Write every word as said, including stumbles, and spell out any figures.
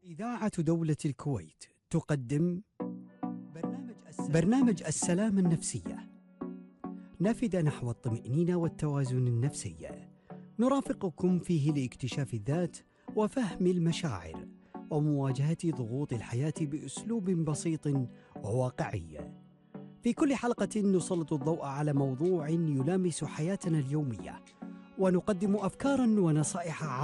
إذاعة دولة الكويت تقدم برنامج السلام النفسية، نافذة نحو الطمأنينة والتوازن النفسي. نرافقكم فيه لاكتشاف الذات وفهم المشاعر ومواجهة ضغوط الحياة بأسلوب بسيط وواقعي. في كل حلقة نسلط الضوء على موضوع يلامس حياتنا اليومية، ونقدم أفكاراً ونصائح